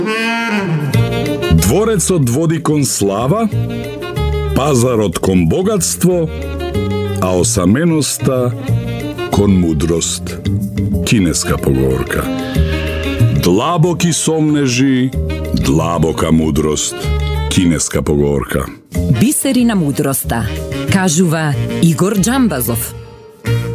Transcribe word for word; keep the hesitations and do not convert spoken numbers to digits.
Дворецот води кон слава, пазарот кон богатство, а осаменоста кон мудрост. Кинеска поговорка. Длабоки сомнежи, длабока мудрост. Кинеска поговорка. Бисери на мудроста, кажува Игор Джамбазов.